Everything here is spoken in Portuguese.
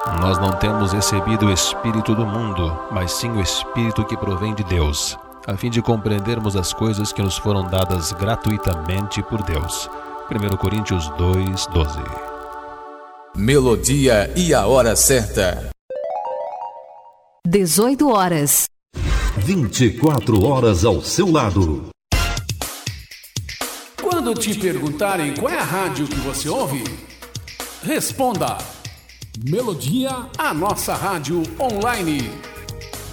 Nós não temos recebido o Espírito do mundo, mas sim o Espírito que provém de Deus, a fim de compreendermos as coisas que nos foram dadas gratuitamente por Deus. 1 Coríntios 2:12. Melodia e a hora certa. 18 horas. 24 horas ao seu lado. Quando te perguntarem qual é a rádio que você ouve, responda: Melodia, a nossa rádio online.